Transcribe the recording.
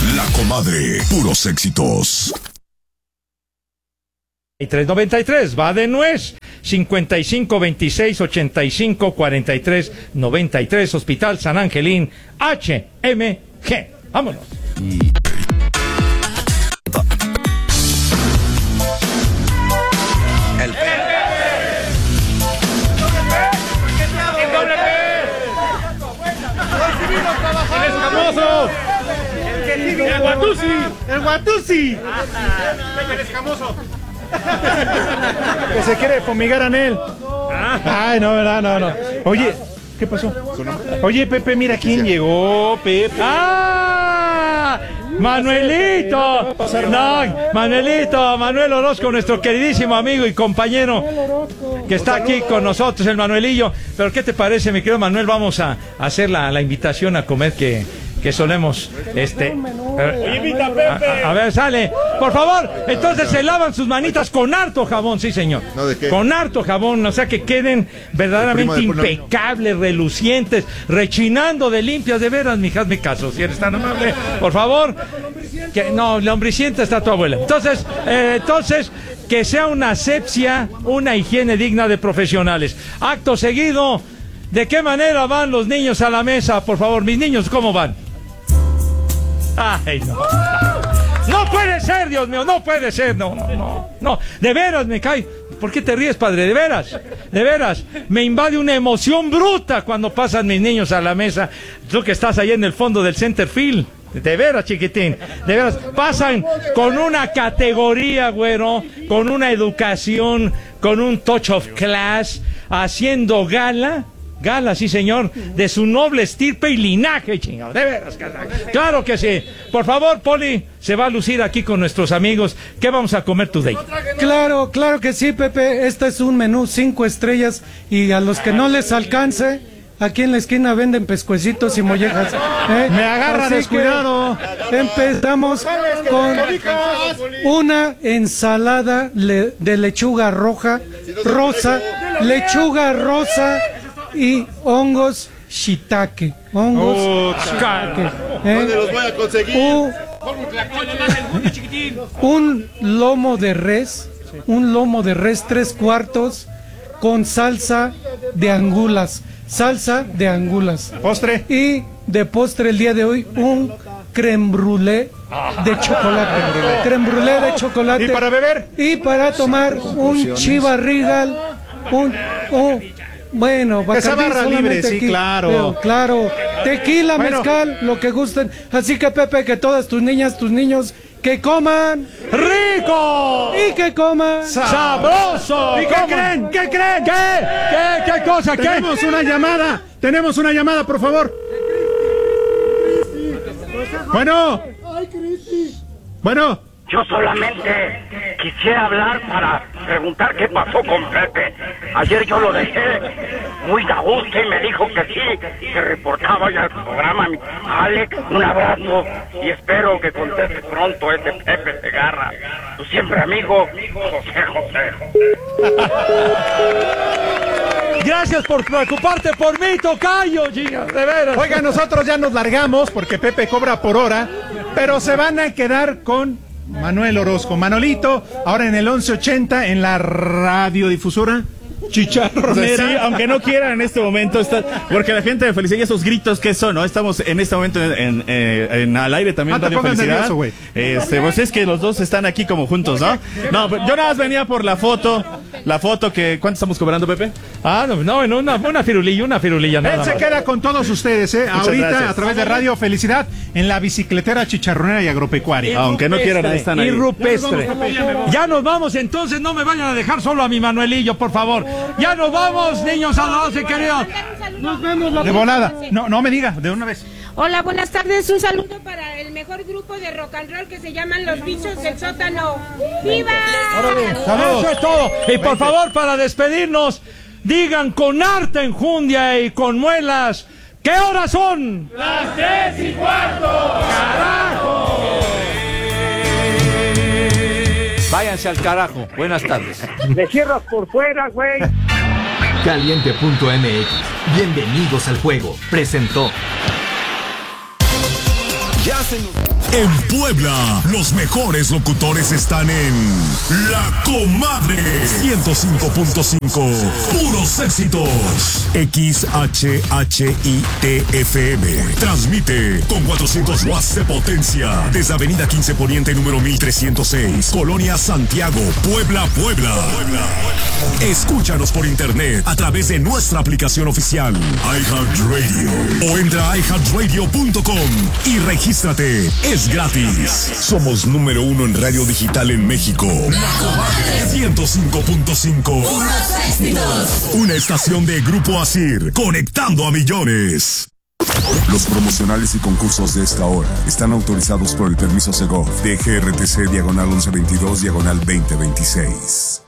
La Comadre, puros éxitos. 393 va de nuez. 55 26 85 43 93, Hospital San Angelín, HMG. Vámonos. El escamoso. El Guatusi. El Guatusi. El escamoso. Que se quiere fumigar a él. Ay, no, ¿verdad? No. Oye, ¿qué pasó? Oye, Pepe, mira quién llegó, Pepe. ¡Ah! ¡Manuelito! No, Manuelito, Manuel Orozco, nuestro queridísimo amigo y compañero que está aquí con nosotros, el Manuelillo. Pero ¿qué te parece, mi querido Manuel? Vamos a hacer la invitación a comer que solemos, a ver, sale, por favor. Entonces se lavan sus manitas con harto jabón, sí señor, ¿No, de qué? con harto jabón, o sea que queden verdaderamente impecables, relucientes, rechinando de limpias. De veras, mija, hazme caso, si eres tan amable, por favor. Que no, lombricienta está tu abuela. Entonces, que sea una asepsia, una higiene digna de profesionales. Acto seguido, ¿de qué manera van los niños a la mesa? Por favor, mis niños, ¿cómo van? Ay, no. No puede ser, Dios mío, no puede ser, no. De veras me cae. ¿Por qué te ríes, padre? De veras. Me invade una emoción bruta cuando pasan mis niños a la mesa. Tú que estás ahí en el fondo del center field. De veras, chiquitín, de veras, pasan con una categoría, güero, con una educación, con un touch of class, haciendo gala, sí señor, de su noble estirpe y linaje, chingado, de veras, claro que sí. Por favor, Poli, se va a lucir aquí con nuestros amigos. ¿Qué vamos a comer today? Claro que sí, Pepe, este es un menú 5 estrellas y a los que no les alcance, aquí en la esquina venden pescuecitos y mollejas. Me agarra descuidado. Empezamos con una ensalada de lechuga rosa y hongos shiitake. ¿Dónde los voy a conseguir? Un lomo de res 3/4 con salsa de angulas. Postre. Y de postre el día de hoy un crème brûlée de chocolate. Crème brûlée de chocolate. ¿Y para beber? Y para tomar un Chivas Regal, bueno, Bacardí esa barra libre, sí, aquí. Claro. Claro. Tequila, mezcal, lo que gusten. Así que, Pepe, que todas tus niñas, tus niños, que coman rico y que coman sabroso. ¿Y qué creen? ¿Qué cosa? Tenemos una llamada, por favor. Bueno. Yo solamente quisiera hablar para preguntar qué pasó con Pepe. Ayer yo lo dejé muy a gusto y me dijo que sí, que reportaba ya al programa. Alex, un abrazo y espero que conteste pronto ese Pepe Segarra. Tu siempre amigo, José. Gracias por preocuparte por mí, tocayo, Giga, de veras. Oiga, nosotros ya nos largamos porque Pepe cobra por hora, pero se van a quedar con Manuel Orozco. Manolito, ahora en el 1180 en la radiodifusora chicharronera. Sí, aunque no quieran en este momento, porque la gente de Felicidad y esos gritos que son, ¿no? Estamos en este momento en al aire también Radio Felicidad. Nervioso, pues es que los dos están aquí como juntos, ¿no? No, yo nada más venía por la foto que, ¿cuánto estamos cobrando, Pepe? No, en una firulilla nada más. Él se queda con todos ustedes, ahorita gracias. A través de Radio Felicidad en la bicicletera chicharronera y agropecuaria. Aunque no quieran, ahí están ahí. Y rupestre. Ya nos vamos, entonces no me vayan a dejar solo a mi Manuelillo, por favor. Ya nos vamos, niños adorados y queridos. Nos vemos de volada. No me diga, de una vez. Hola, buenas tardes. Un saludo para el mejor grupo de rock and roll que se llaman Los Bichos del Sótano. ¡Viva! Eso es todo. Y por favor, para despedirnos, digan con harta enjundia y con muelas, ¿qué horas son? Las 3:15. ¡Carajo! Váyanse al carajo. Buenas tardes. Me cierras por fuera, güey. Caliente.mx. Bienvenidos al juego. Presentó. Ya se nos... En Puebla, los mejores locutores están en La Comadre 105.5. Puros éxitos. XHHITFM. Transmite con 400 watts de potencia desde Avenida 15 Poniente número 1306, Colonia Santiago, Puebla. Escúchanos por internet a través de nuestra aplicación oficial iHeartRadio o entra a iHeartRadio.com y regístrate. Es gratis. Somos número 1 en radio digital en México. La Comadre 105.5. Una estación de Grupo Asir, conectando a millones. Los promocionales y concursos de esta hora están autorizados por el permiso Segov de GRTC /1122/2026.